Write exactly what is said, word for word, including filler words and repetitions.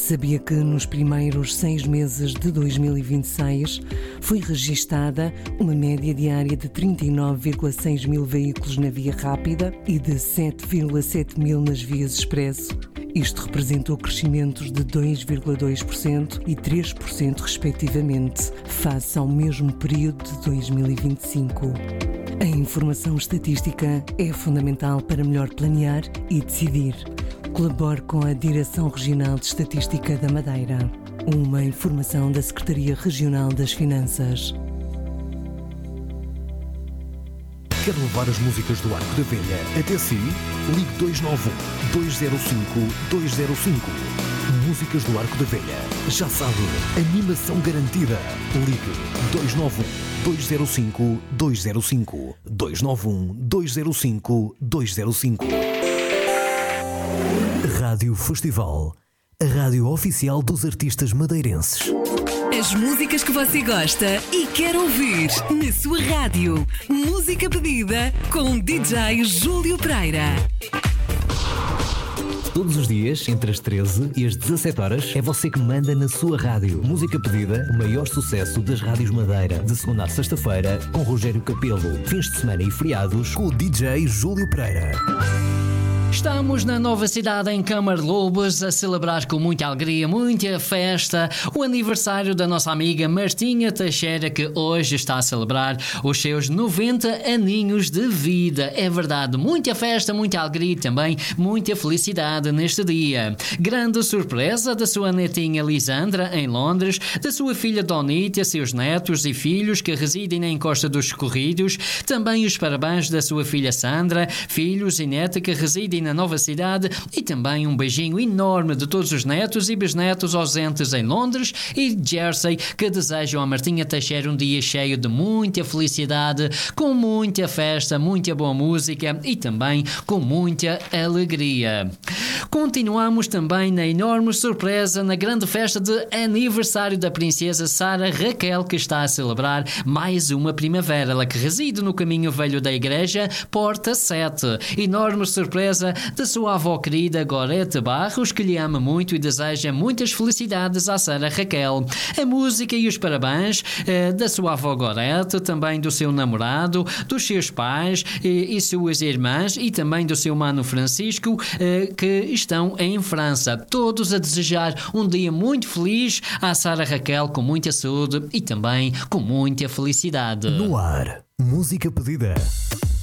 Sabia que nos primeiros seis meses de dois mil e vinte e seis foi registada uma média diária de trinta e nove vírgula seis mil veículos na via rápida e de sete vírgula sete mil nas vias expresso? Isto representou crescimentos de dois vírgula dois por cento e três por cento respectivamente, face ao mesmo período de dois mil e vinte e cinco. A informação estatística é fundamental para melhor planear e decidir. Colabore com a Direção Regional de Estatística da Madeira. Uma informação da Secretaria Regional das Finanças. Quer levar as músicas do Arco da Velha até si? Ligue dois nove um, dois zero cinco, dois zero cinco. Músicas do Arco da Velha. Já sabe, animação garantida. Ligue dois nove um, dois zero cinco, dois zero cinco. dois nove um, dois zero cinco, dois zero cinco. Rádio Festival, a rádio oficial dos artistas madeirenses. As músicas que você gosta e quer ouvir na sua rádio. Música pedida com D J Júlio Pereira. Todos os dias, entre as treze e as dezassete horas, é você que manda na sua rádio. Música pedida, o maior sucesso das rádios Madeira. De segunda a sexta-feira, com Rogério Capelo. Fins de semana e feriados, com o D J Júlio Pereira. Estamos na nova cidade em Camarlobos a celebrar com muita alegria, muita festa, o aniversário da nossa amiga Martinha Teixeira, que hoje está a celebrar os seus noventa aninhos de vida. É verdade, muita festa, muita alegria e também muita felicidade neste dia. Grande surpresa da sua netinha Lisandra em Londres, da sua filha Donita, seus netos e filhos que residem na Encosta dos Corridos, também os parabéns da sua filha Sandra, filhos e neta que residem na nova cidade, e também um beijinho enorme de todos os netos e bisnetos ausentes em Londres e Jersey, que desejam a Martinha Teixeira um dia cheio de muita felicidade, com muita festa, muita boa música e também com muita alegria. Continuamos também na enorme surpresa na grande festa de aniversário da princesa Sara Raquel, que está a celebrar mais uma primavera, ela que reside no caminho velho da igreja, Porta sete. Enorme surpresa da sua avó querida Gorete Barros, que lhe ama muito e deseja muitas felicidades à Sara Raquel. A música e os parabéns eh, da sua avó Gorete, também do seu namorado, dos seus pais e, e suas irmãs, e também do seu mano Francisco, eh, que estão em França. Todos a desejar um dia muito feliz à Sara Raquel, com muita saúde e também com muita felicidade. No ar, música pedida.